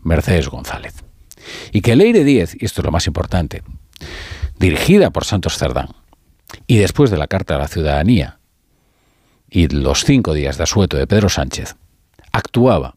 Mercedes González. Y que Leire Díez, y esto es lo más importante, dirigida por Santos Cerdán, y después de la Carta a la Ciudadanía y los 5 días de asueto de Pedro Sánchez, actuaba